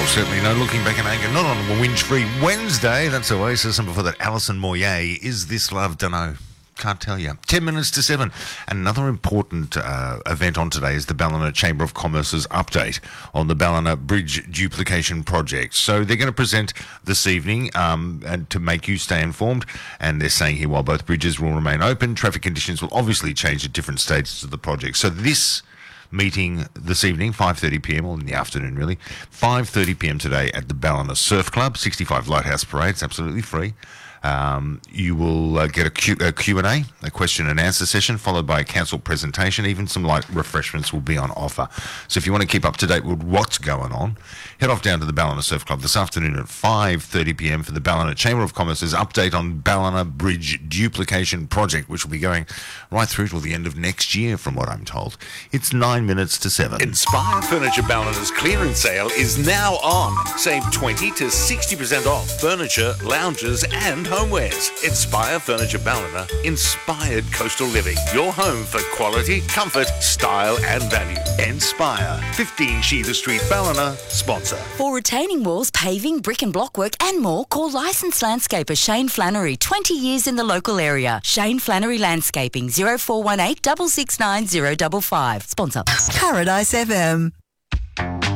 certainly no looking back in anger. Not on a whinge-free Wednesday. That's Oasis. And before that, Alison Moyer. Is this love? Dunno. Can't tell you. 10 minutes to 7. Another important event on today is the Ballina Chamber of Commerce's update on the Ballina Bridge duplication project. So they're going to present this evening and to make you stay informed. And they're saying here, while both bridges will remain open, traffic conditions will obviously change at different stages of the project. So this meeting this evening, 5:30pm, or in the afternoon really, 5:30pm today at the Ballina Surf Club, 65 Lighthouse Parade. It's absolutely free. You will get a Q&A, a question and answer session, followed by a council presentation. Even some light refreshments will be on offer. So if you want to keep up to date with what's going on, head off down to the Ballina Surf Club this afternoon at 5:30pm for the Ballina Chamber of Commerce's update on Ballina Bridge duplication project, which will be going right through till the end of next year, from what I'm told. It's 9 minutes to 7. Inspire Furniture Ballina's clearance sale is now on. Save 20 to 60% off furniture, lounges and homewares. Inspire Furniture Ballina, inspired coastal living. Your home for quality, comfort, style and value. Inspire, 15 Sheether Street, Ballina, sponsor. For retaining walls, paving, brick and block work and more, call licensed landscaper Shane Flannery, 20 years in the local area. Shane Flannery Landscaping, 0418 669 055. Sponsor. Paradise FM.